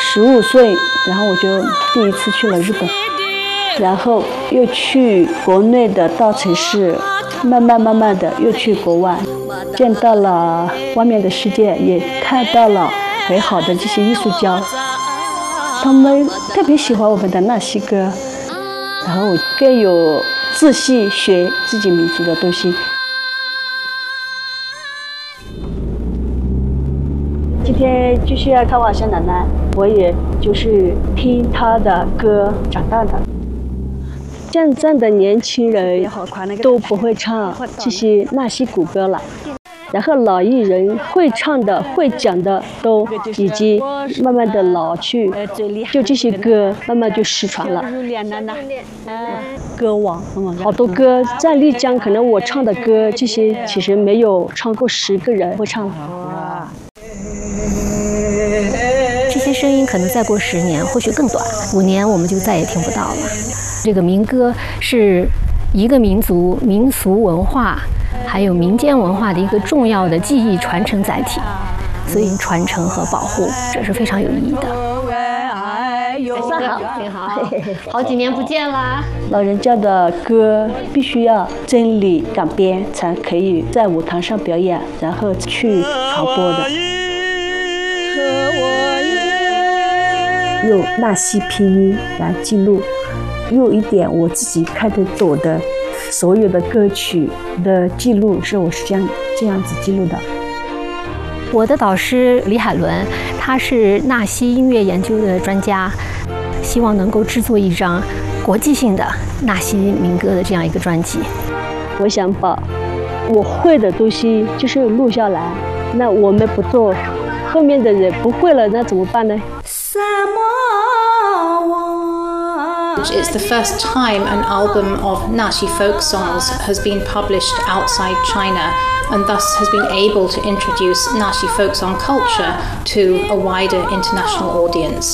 15岁，然后我就第一次去了日本，然后又去国内的大城市，慢慢的又去国外，见到了外面的世界，也看到了很好的这些艺术家，他们特别喜欢我们的纳西歌，然后我更有自信学自己民族的东西。今天继续要看望小奶奶，我也就是听她的歌长大的。现在的年轻人都不会唱这些纳西古歌了，然后老艺人会唱的、会讲的都已经慢慢的老去，就这些歌慢慢就失传了。歌王，好多歌在丽江，可能我唱的歌这些其实没有超过10个人会唱。 这些声音可能再过10年，或许更短，5年我们就再也听不到了。这个民歌是一个民族民俗文化还有民间文化的一个重要的记忆传承载体，所以传承和保护这是非常有意义的。您好，好几年不见啦！ 老人家的歌必须要真理改编，才可以在舞台上表演，然后去传播的。用纳西拼音来记录，有一点我自己看得懂的所有的歌曲的记录，我是这样子记录的。 我的导师李海伦，他是纳西音乐研究的专家，希望能够制作一张国际性的纳西民歌的这样一个专辑。 我想把我会的东西就是录下来，那我们不做，后面的人不会了，那怎么办呢 ？It's the first time an album of Nashi folk songs has been published outside China, and thus has been able to introduce Nashi folk song culture to a wider international audience.